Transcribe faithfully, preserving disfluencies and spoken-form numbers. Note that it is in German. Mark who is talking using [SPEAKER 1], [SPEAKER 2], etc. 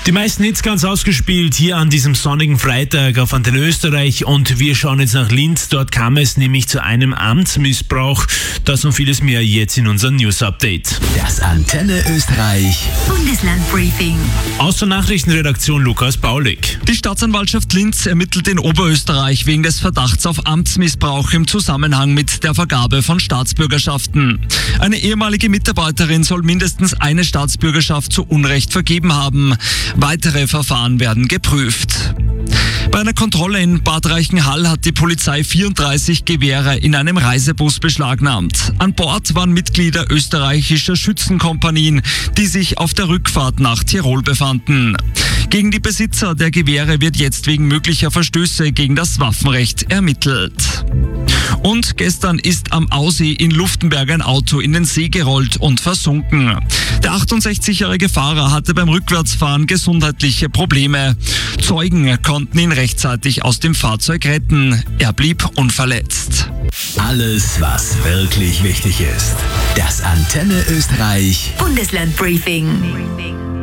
[SPEAKER 1] Die meisten Hits ganz ausgespielt hier an diesem sonnigen Freitag auf Antenne Österreich, und wir schauen jetzt nach Linz. Dort kam es nämlich zu einem Amtsmissbrauch. Das und vieles mehr jetzt in unserem News-Update.
[SPEAKER 2] Das Antenne Österreich
[SPEAKER 3] Bundeslandbriefing.
[SPEAKER 1] Aus der Nachrichtenredaktion Lukas Baulig.
[SPEAKER 4] Die Staatsanwaltschaft Linz ermittelt in Oberösterreich wegen des Verdachts auf Amtsmissbrauch im Zusammenhang mit der Vergabe von Staatsbürgerschaften. Eine ehemalige Mitarbeiterin soll mindestens eine Staatsbürgerschaft zu Unrecht vergeben haben. Weitere Verfahren werden geprüft. Bei einer Kontrolle in Bad Reichenhall hat die Polizei vierunddreißig Gewehre in einem Reisebus beschlagnahmt. An Bord waren Mitglieder österreichischer Schützenkompanien, die sich auf der Rückfahrt nach Tirol befanden. Gegen die Besitzer der Gewehre wird jetzt wegen möglicher Verstöße gegen das Waffenrecht ermittelt. Und gestern ist am Aussee in Luftenberg ein Auto in den See gerollt und versunken. Der achtundsechzigjährige Fahrer hatte beim Rückwärtsfahren gesundheitliche Probleme. Zeugen konnten ihn rechtzeitig aus dem Fahrzeug retten. Er blieb unverletzt.
[SPEAKER 2] Alles, was wirklich wichtig ist. Das Antenne Österreich
[SPEAKER 3] Bundeslandbriefing.